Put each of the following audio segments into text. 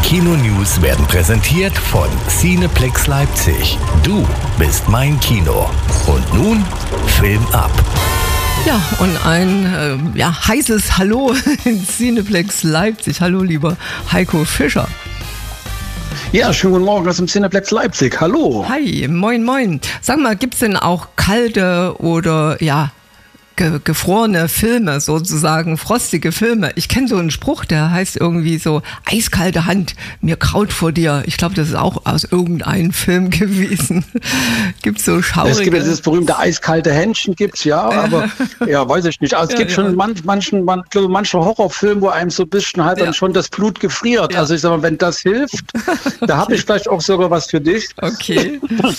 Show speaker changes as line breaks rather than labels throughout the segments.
Kino-News werden präsentiert von Cineplex Leipzig. Du bist mein Kino. Und nun Film ab.
Ja, und ein heißes Hallo in Cineplex Leipzig. Hallo, lieber Heiko Fischer.
Ja, schönen guten Morgen aus dem Cineplex Leipzig. Hallo.
Hi, moin, moin. Sag mal, gibt's denn auch kalte oder gefrorene Filme, sozusagen frostige Filme? Ich kenne so einen Spruch, der heißt irgendwie so: eiskalte Hand, mir kraut vor dir. Ich glaube, das ist auch aus irgendeinem Film gewesen. Gibt's so schaurige...
Es gibt ja dieses berühmte eiskalte Händchen, gibt's ja, aber ja, weiß ich nicht. Also es gibt schon manche Horrorfilme, wo einem so ein bisschen halt dann schon das Blut gefriert. Ja. Also ich sag mal, wenn das hilft, da habe ich vielleicht auch sogar was für dich.
Okay.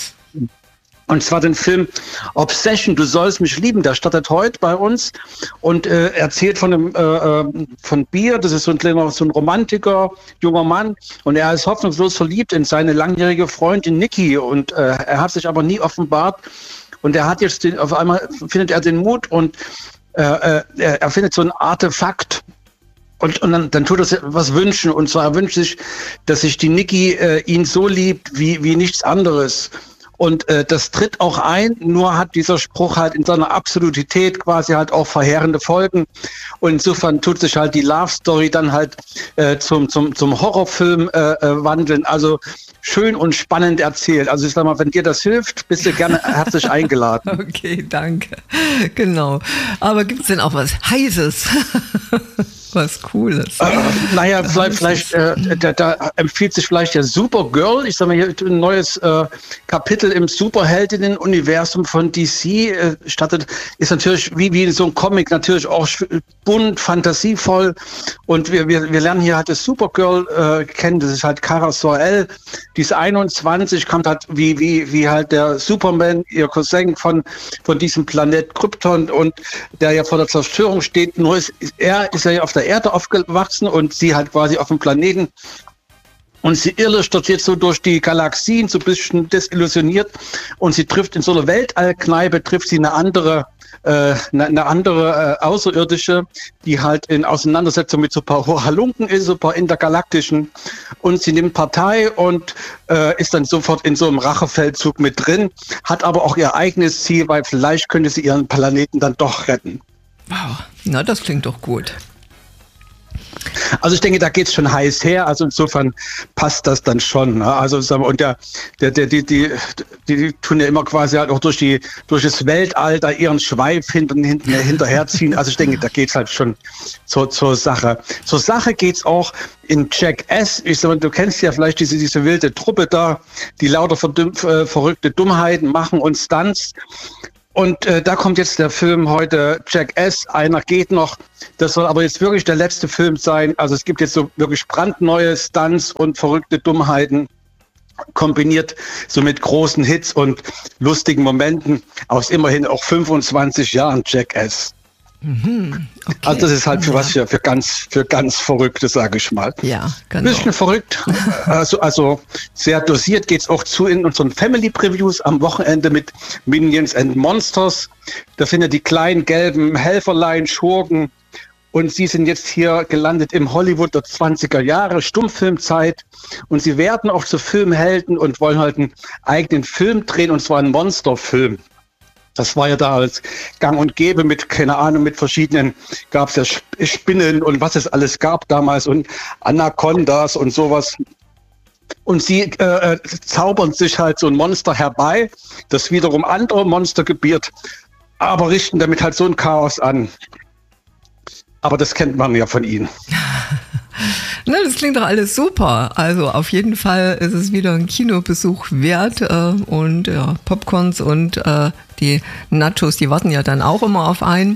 Und zwar den Film Obsession, du sollst mich lieben, der startet heute bei uns und erzählt von Beer, das ist so ein Romantiker, junger Mann, und er ist hoffnungslos verliebt in seine langjährige Freundin Nikki, und er hat sich aber nie offenbart, und er hat jetzt auf einmal findet er den Mut, und er findet so ein Artefakt. Und dann tut er sich was wünschen, und zwar er wünscht sich, dass sich die Nikki ihn so liebt wie nichts anderes. Und das tritt auch ein, nur hat dieser Spruch halt in seiner Absolutität quasi halt auch verheerende Folgen. Und insofern tut sich halt die Love Story dann halt zum Horrorfilm wandeln. Also schön und spannend erzählt. Also ich sag mal, wenn dir das hilft, bist du gerne herzlich eingeladen.
Okay, danke. Genau. Aber gibt's denn auch was Heißes? Was Cooles.
Naja, vielleicht da empfiehlt sich vielleicht der Supergirl. Ich sag mal, hier ein neues Kapitel im Superheldinnen-Universum von DC startet. Ist natürlich wie so ein Comic natürlich auch bunt, fantasievoll. Und wir lernen hier halt das Supergirl kennen. Das ist halt Kara Zor-El. Die ist 21, kommt halt wie halt der Superman, ihr Cousin von diesem Planet Krypton, und der ja vor der Zerstörung steht. Nur ist er ja auf der Erde aufgewachsen und sie halt quasi auf dem Planeten. Und sie irrt dort jetzt so durch die Galaxien, so ein bisschen desillusioniert. Und sie trifft in so einer Weltallkneipe, eine andere Außerirdische, die halt in Auseinandersetzung mit so ein paar Halunken ist, so ein paar intergalaktischen. Und sie nimmt Partei und ist dann sofort in so einem Rachefeldzug mit drin, hat aber auch ihr eigenes Ziel, weil vielleicht könnte sie ihren Planeten dann doch retten.
Wow, na, das klingt doch gut.
Also ich denke, da geht's schon heiß her. Also insofern passt das dann schon. Ne? Also und die tun ja immer quasi halt auch durch das Weltall ihren Schweif hinterherziehen. Also ich denke, da geht's halt schon zur Sache. Zur Sache geht's auch in Jackass. Ich sag mal, du kennst ja vielleicht diese wilde Truppe da, die lauter verrückte Dummheiten machen und Stunts. Und da kommt jetzt der Film heute, Jackass, einer geht noch. Das soll aber jetzt wirklich der letzte Film sein. Also es gibt jetzt so wirklich brandneue Stunts und verrückte Dummheiten, kombiniert so mit großen Hits und lustigen Momenten aus immerhin auch 25 Jahren Jackass.
Mhm, okay.
Also das ist halt für ganz Verrückte, sage ich mal.
Ja, genau.
Ein bisschen verrückt, also sehr dosiert geht's auch zu in unseren Family Previews am Wochenende mit Minions and Monsters. Da sind ja die kleinen gelben Helferlein, Schurken, und sie sind jetzt hier gelandet im Hollywood der 20er Jahre, Stummfilmzeit, und sie werden auch zu Filmhelden und wollen halt einen eigenen Film drehen, und zwar einen Monsterfilm. Das war ja da als gang und gäbe mit, keine Ahnung, mit verschiedenen, gab es ja Spinnen und was es alles gab damals und Anacondas und sowas. Und sie zaubern sich halt so ein Monster herbei, das wiederum andere Monster gebiert, aber richten damit halt so ein Chaos an. Aber das kennt man ja von ihnen.
Na, das klingt doch alles super. Also auf jeden Fall ist es wieder ein Kinobesuch wert, und Popcorns und die Nachos, die warten ja dann auch immer auf einen.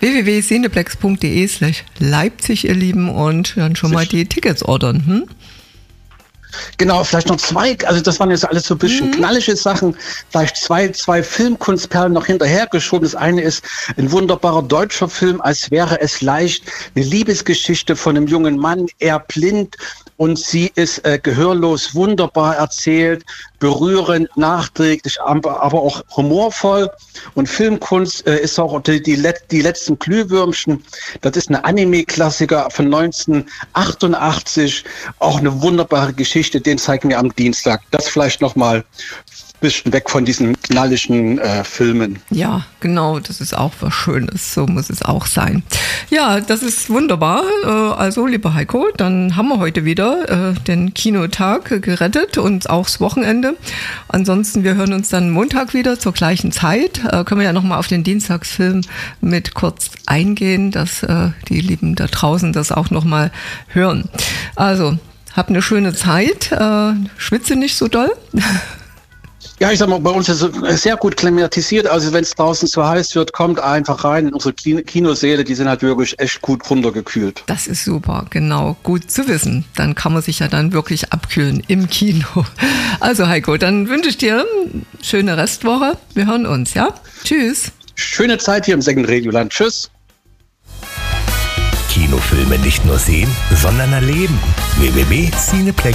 www.cineplex.de/Leipzig, ihr Lieben, und dann schon mal die Tickets ordern.
Genau, vielleicht noch zwei, also das waren jetzt alles so ein bisschen knallige Sachen, vielleicht zwei Filmkunstperlen noch hinterhergeschoben. Das eine ist ein wunderbarer deutscher Film, Als wäre es leicht, eine Liebesgeschichte von einem jungen Mann, er blind und sie ist gehörlos wunderbar erzählt, berührend, nachträglich, aber auch humorvoll. Und Filmkunst ist auch die letzten Glühwürmchen. Das ist eine Anime-Klassiker von 1988. Auch eine wunderbare Geschichte, den zeigen wir am Dienstag. Das vielleicht nochmal bisschen weg von diesen knalligen Filmen.
Ja, genau, das ist auch was Schönes, so muss es auch sein. Ja, das ist wunderbar. Also, lieber Heiko, dann haben wir heute wieder den Kinotag gerettet und auch das Wochenende. Ansonsten, wir hören uns dann Montag wieder zur gleichen Zeit. Können wir ja nochmal auf den Dienstagsfilm mit kurz eingehen, dass die Lieben da draußen das auch nochmal hören. Also, habt eine schöne Zeit. Schwitze nicht so doll.
Ja, ich sag mal, bei uns ist es sehr gut klimatisiert. Also wenn es draußen zu heiß wird, kommt einfach rein in unsere Kinosäle. Die sind halt wirklich echt gut runtergekühlt.
Das ist super, genau. Gut zu wissen. Dann kann man sich ja dann wirklich abkühlen im Kino. Also Heiko, dann wünsche ich dir eine schöne Restwoche. Wir hören uns, ja? Tschüss.
Schöne Zeit hier im Second Radioland. Tschüss.
Kinofilme nicht nur sehen, sondern erleben. www.cineplex